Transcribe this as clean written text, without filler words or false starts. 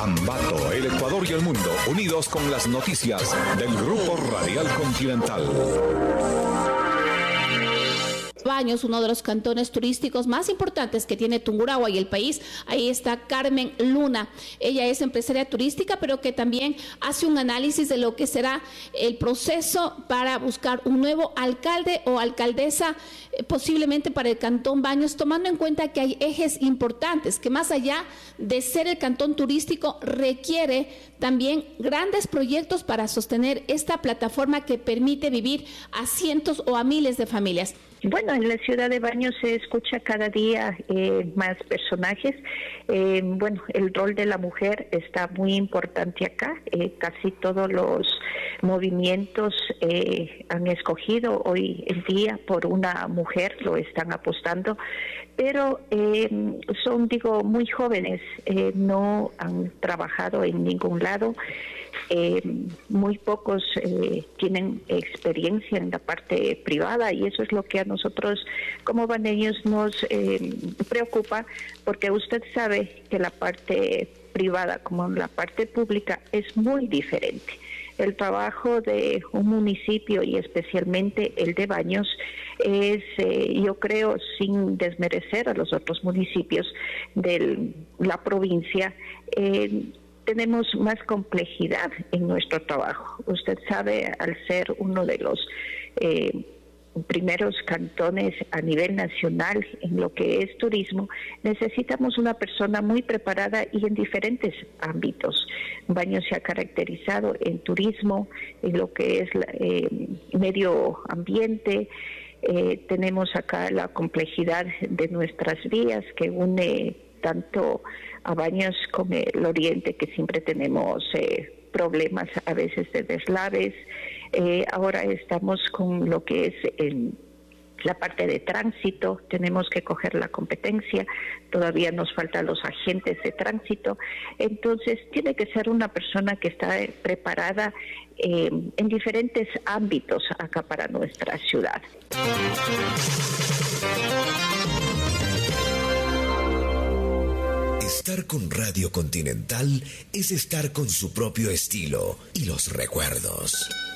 Ambato, el Ecuador y el mundo, unidos con las noticias del Grupo Radial Continental. Baños, uno de los cantones turísticos más importantes que tiene Tungurahua y el país. Ahí está Carmen Luna. Ella es empresaria turística, pero que también hace un análisis de lo que será el proceso para buscar un nuevo alcalde o alcaldesa, posiblemente para el Cantón Baños, tomando en cuenta que hay ejes importantes, que más allá de ser el cantón turístico, requiere también grandes proyectos para sostener esta plataforma que permite vivir a cientos o a miles de familias. Bueno, en la ciudad de Baños se escucha cada día más personajes. Bueno, el rol de la mujer está muy importante acá. Casi todos los movimientos han escogido hoy el día por una mujer, lo están apostando, pero son, muy jóvenes, no han trabajado en ningún lado. Muy pocos tienen experiencia en la parte privada, y eso es lo que a nosotros como baneños nos preocupa, porque usted sabe que la parte privada como la parte pública es muy diferente. El trabajo de un municipio, y especialmente el de Baños, es, yo creo, sin desmerecer a los otros municipios de la provincia, tenemos más complejidad en nuestro trabajo. Usted sabe, al ser uno de los primeros cantones a nivel nacional en lo que es turismo, necesitamos una persona muy preparada y en diferentes ámbitos. Baños se ha caracterizado en turismo, en lo que es medio ambiente. Tenemos acá la complejidad de nuestras vías que une tanto a Baños como el oriente, que siempre tenemos problemas a veces de deslaves. Ahora estamos con lo que es la parte de tránsito, tenemos que coger la competencia, todavía nos faltan los agentes de tránsito, entonces tiene que ser una persona que está preparada en diferentes ámbitos acá para nuestra ciudad. Estar con Radio Continental es estar con su propio estilo y los recuerdos.